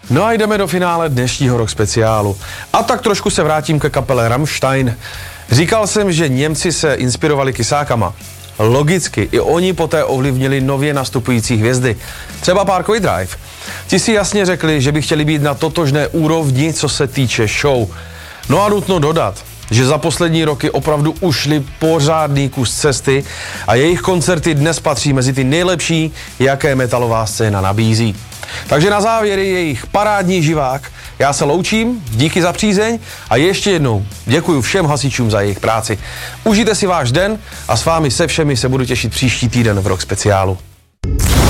No a jdeme do finále dnešního rock speciálu. A tak trošku se vrátím ke kapele Rammstein. Říkal jsem, že Němci se inspirovali Kysákama. Logicky, i oni poté ovlivnili nově nastupující hvězdy. Třeba Parkway Drive. Ti si jasně řekli, že by chtěli být na totožné úrovni, co se týče show. No a nutno dodat, že za poslední roky opravdu ušli pořádný kus cesty a jejich koncerty dnes patří mezi ty nejlepší, jaké metalová scéna nabízí. Takže na závěr je jejich parádní živák. Já se loučím, díky za přízeň a ještě jednou děkuji všem hasičům za jejich práci. Užijte si váš den a s vámi se všemi se budu těšit příští týden v Rock speciálu.